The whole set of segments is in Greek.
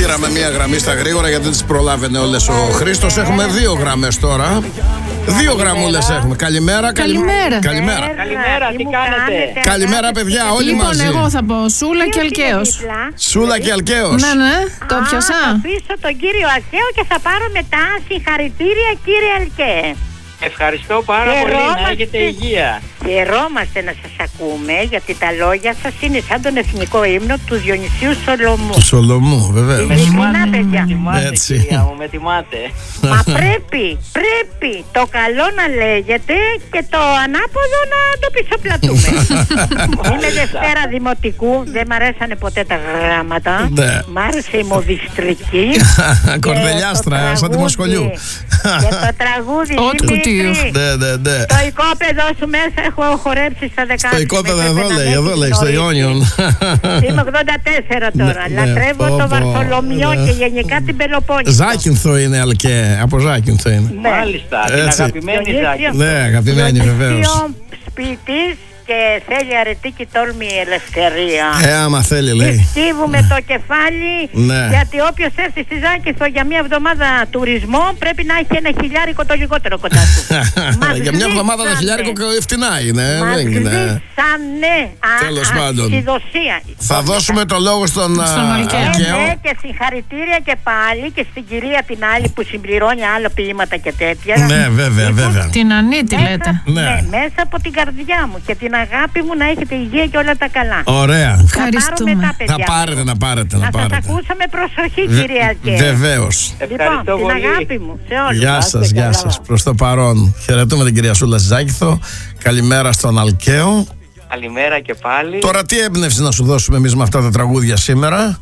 Πήραμε μία γραμμή στα γρήγορα γιατί δεν τις προλάβαινε όλες ο Χρήστος. Έχουμε 2 γραμμές τώρα. 2 γραμμούλες έχουμε. Καλημέρα. Καλημέρα. Καλημέρα. Καλημέρα, τι κάνετε? Καλημέρα, παιδιά, όλοι μαζί. Λοιπόν, εγώ θα πω Σούλα και Αλκαίος. Σούλα και Αλκαίος. Ναι, το πιάσα. Θα αφήσω τον κύριο Αλκαίο και θα πάρω μετά συγχαρητήρια, κύριε Αλκαίε. Ευχαριστώ πάρα πολύ, να έχετε υγεία. Χαιρόμαστε να σας ακούμε, γιατί τα λόγια σας είναι σαν τον εθνικό ύμνο του Διονυσίου Σολομού. Του Σολομού, βέβαια. Ειλικρινά, παιδιά. Με τιμάτε, Έτσι. κυρία μου, με τιμάτε. Μα πρέπει το καλό να λέγεται και το ανάποδο να το πισωπλατούμε. Είμαι Δευτέρα Δημοτικού, δεν μ' αρέσανε ποτέ τα γράμματα. Ναι. Μ' άρεσε η μοδιστρική. Κορδελιάστρα, σαν δημοσχολιού. Και το τραγούδι Δημήτρη. Ναι. Το οικόπεδο σου μέσα έχω χορέψει στα 16. Στο οικόπεδο εδώ λέει, στο Ιόνιον. Είμαι 84 τώρα. Ναι, Λατρεύω το Βαρθολομιό και γενικά την Πελοπόννησο. Ζάκυνθο είναι, Αλκαίε. Από Ζάκυνθο είναι. Μάλιστα, την Έτσι. αγαπημένη Ζάκη. Ναι, αγαπημένη βεβαίως. Σπίτης και θέλει αρετή τόλμη η ελευθερία. Άμα θέλει, λέει. Σκύβουμε το κεφάλι, Ναι. γιατί όποιος έρθει στη Ζάκυνθο για μια εβδομάδα τουρισμό πρέπει να έχει 1 χιλιάρικο το λιγότερο κοντά του. Για μια εβδομάδα ζήσανε. 1 χιλιάρικο φτηνά είναι. Μας Δεν είναι. ζήσανε. Τέλος πάντων. Ασυδοσία. Θα δώσουμε το λόγο στον Αλκαίο. Ναι, και συγχαρητήρια και πάλι και στην κυρία την άλλη που συμπληρώνει άλλα ποίηματα και τέτοια. Ναι, βέβαια. Την Ανίτη λέτε. Ναι. Μέσα από την καρδιά μου και την αγάπη μου, να έχετε υγεία και όλα τα καλά. Ωραία. Θα πάρω Ευχαριστούμε. μετά, παιδιά. Να πάρετε. Να σας ακούσω με προσοχή, κυρία Αλκαία. Βεβαίως. Ευχαριστώ Λοιπόν, την πολύ. αγάπη μου σε όλους. Γεια σας. Προς το παρόν. Χαιρετούμε την κυρία Σούλα Ζάκηθο. Καλημέρα στον Αλκαίο. Καλημέρα και πάλι. Τώρα τι έμπνευση να σου δώσουμε εμείς με αυτά τα τραγούδια σήμερα?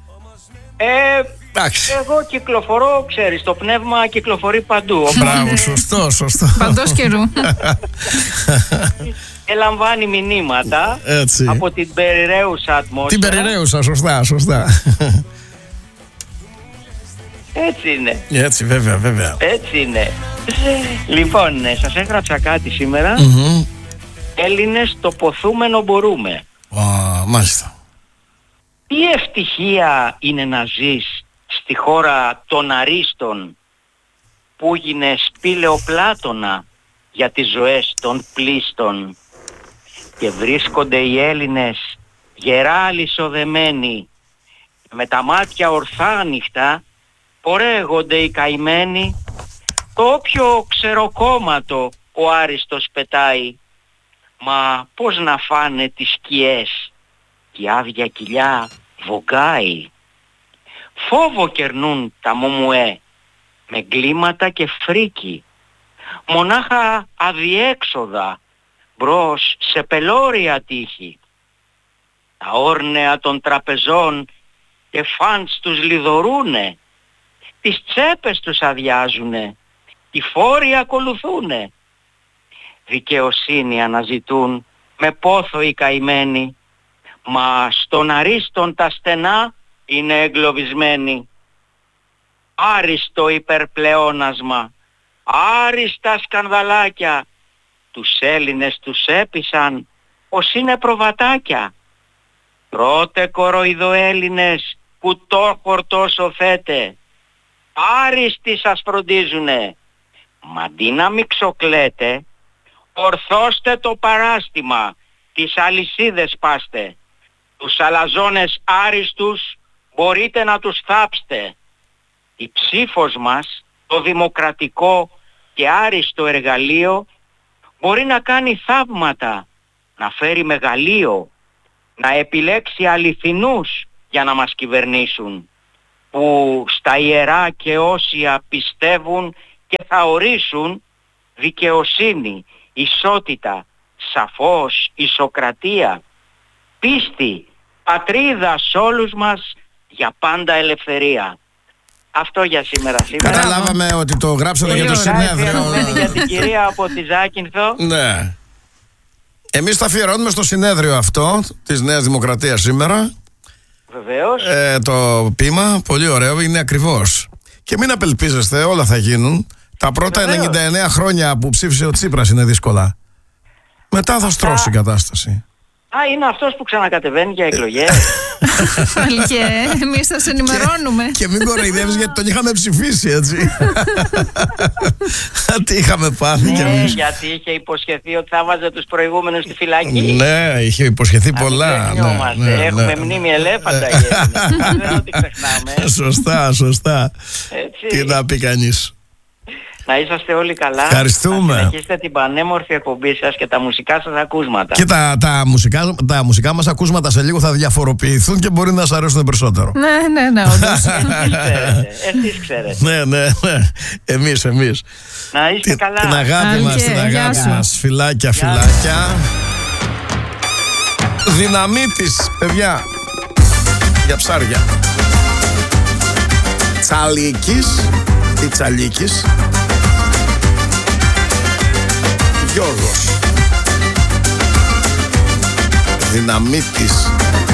Εντάξει. Εγώ κυκλοφορώ, ξέρεις, το πνεύμα κυκλοφορεί παντού. Μπράβο, σωστό. Παντός καιρού. Και λαμβάνει μηνύματα Έτσι. από την περιραίουσα ατμόσφαιρα. Την περιραίουσα, σωστά. Έτσι είναι. Έτσι, βέβαια. Έτσι είναι. Λοιπόν, σας έγραψα κάτι σήμερα. Έλληνες, το ποθούμενο μπορούμε. Μάλιστα. Τι ευτυχία είναι να ζεις στη χώρα των αρίστων, που γίνε σπήλαιο Πλάτωνα για τις ζωές των πλήστων, και βρίσκονται οι Έλληνες γερά αλυσοδεμένοι, με τα μάτια ορθά ανοιχτά πορεύονται οι καημένοι. Το όποιο ξεροκόμματο ο άριστος πετάει, μα πώς να φάνε τις σκιές, κι η άδεια κοιλιά βογκάει. Φόβο κερνούν τα μομουέ με εγκλήματα και φρίκι, μονάχα αδιέξοδα μπρος σε πελώρια τύχη. Τα όρνεα των τραπεζών και φαντς τους λιδωρούνε, τις τσέπες τους αδειάζουνε, οι φόροι ακολουθούνε. Δικαιοσύνη αναζητούν με πόθο οι καημένοι, μα στον αρίστον τα στενά είναι εγκλωβισμένοι. Άριστο υπερπλεόνασμα, άριστα σκανδαλάκια, τους Έλληνες τους έπεισαν πως είναι προβατάκια. Πρώτε κοροϊδοέλληνες που τόχορ τόσο θέτε, άριστοι σας φροντίζουνε, μα αντί να μη ξοκλέτε, ορθώστε το παράστημα, τις αλυσίδες πάστε, τους αλαζόνες άριστους μπορείτε να τους θάψτε. Η ψήφος μας, το δημοκρατικό και άριστο εργαλείο, μπορεί να κάνει θαύματα, να φέρει μεγαλείο, να επιλέξει αληθινούς για να μας κυβερνήσουν, που στα ιερά και όσια πιστεύουν και θα ορίσουν δικαιοσύνη, ισότητα, σαφώς ισοκρατία, πίστη, πατρίδα σ' όλους μας, για πάντα ελευθερία. Αυτό για σήμερα. Καταλάβαμε ότι το γράψατε για το συνέδριο. Για την κυρία από τη Ζάκυνθο. Ναι. Εμείς τα αφιερώνουμε στο συνέδριο αυτό της Νέας Δημοκρατίας σήμερα. Βεβαίως. Το ποίημα, πολύ ωραίο, είναι ακριβώς. Και μην απελπίζεστε, όλα θα γίνουν. Τα πρώτα 99 χρόνια που ψήφισε ο Τσίπρας είναι δύσκολα. Μετά θα στρώσει η κατάσταση. είναι αυτός που ξανακατεβαίνει για εκλογές. Αλκέ, εμείς θα σε ενημερώνουμε. Και μην κοροϊδεύεις γιατί τον είχαμε ψηφίσει, έτσι. Τι είχαμε πάθει κι εμείς. Γιατί είχε υποσχεθεί ότι θα βάζε τους προηγούμενους στη φυλακή. Ναι, είχε υποσχεθεί πολλά. Έχουμε μνήμη ελέφαντα. Δεν ότι ξεχνάμε. Σωστά. Τι να πει κανείς. Να είσαστε όλοι καλά. Ευχαριστούμε. Να συνεχίσετε την πανέμορφη εκπομπή σας και τα μουσικά σας ακούσματα. Και τα μουσικά μας ακούσματα σε λίγο θα διαφοροποιηθούν και μπορεί να σας αρέσουν περισσότερο. Ναι, όντως. Εσείς ξέρετε. Ναι. Εμείς. Να είστε καλά. Την αγάπη μας, φιλάκια. Δυναμίτης, παιδιά. Για ψάρια. Τσαλίκης ή Τσαλίκης. Γιώργος. Δυναμίτης.